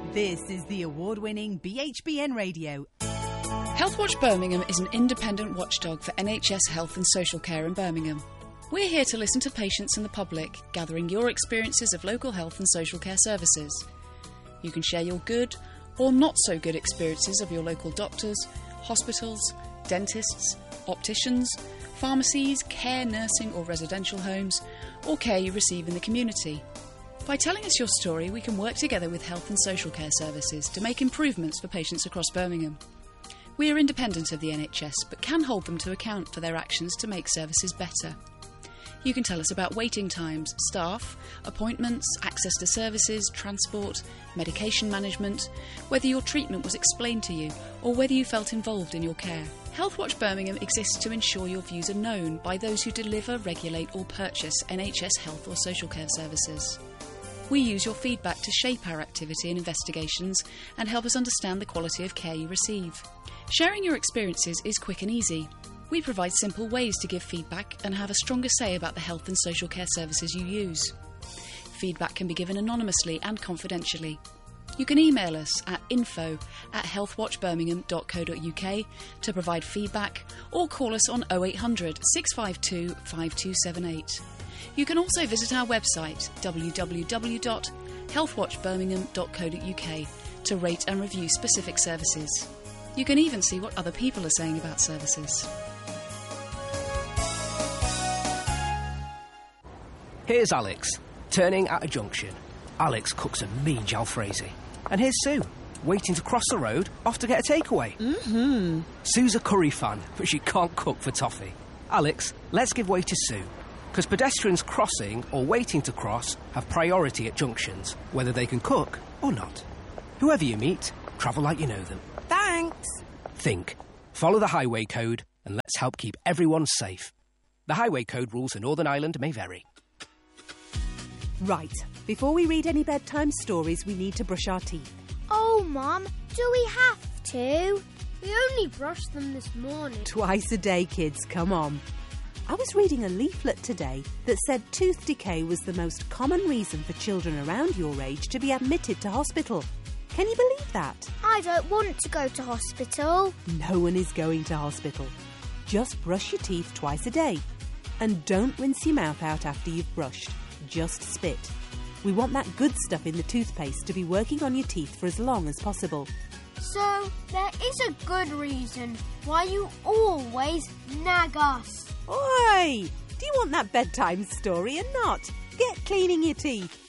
This is the award-winning BHBN Radio. Healthwatch Birmingham is an independent watchdog for NHS health and social care in Birmingham. We're here to listen to patients and the public, gathering your experiences of local health and social care services. You can share your good or not so good experiences of your local doctors, hospitals, dentists, opticians, pharmacies, care, nursing or residential homes, or care you receive in the community. By telling us your story, we can work together with health and social care services to make improvements for patients across Birmingham. We are independent of the NHS, but can hold them to account for their actions to make services better. You can tell us about waiting times, staff, appointments, access to services, transport, medication management, whether your treatment was explained to you, or whether you felt involved in your care. Healthwatch Birmingham exists to ensure your views are known by those who deliver, regulate or purchase NHS health or social care services. We use your feedback to shape our activity and investigations and help us understand the quality of care you receive. Sharing your experiences is quick and easy. We provide simple ways to give feedback and have a stronger say about the health and social care services you use. Feedback can be given anonymously and confidentially. You can email us at info@healthwatchbirmingham.co.uk to provide feedback or call us on 0800 652 5278. You can also visit our website www.healthwatchbirmingham.co.uk to rate and review specific services. You can even see what other people are saying about services. Here's Alex, turning at a junction. Alex cooks a mean jalfrezi. And here's Sue, waiting to cross the road, off to get a takeaway. Sue's a curry fan, but she can't cook for toffee. Alex, let's give way to Sue. Because pedestrians crossing or waiting to cross have priority at junctions, whether they can cook or not. Whoever you meet, travel like you know them. Thanks. Think. Follow the highway code and let's help keep everyone safe. The highway code rules for Northern Ireland may vary. Right, before we read any bedtime stories, we need to brush our teeth. Oh, Mum, do we have to? We only brushed them this morning. Twice a day, kids, come on. I was reading a leaflet today that said tooth decay was the most common reason for children around your age to be admitted to hospital. Can you believe that? I don't want to go to hospital. No one is going to hospital. Just brush your teeth twice a day. And don't rinse your mouth out after you've brushed. Just spit. We want that good stuff in the toothpaste to be working on your teeth for as long as possible. So, there is a good reason why you always nag us. Oi! Do you want that bedtime story or not? Get cleaning your teeth.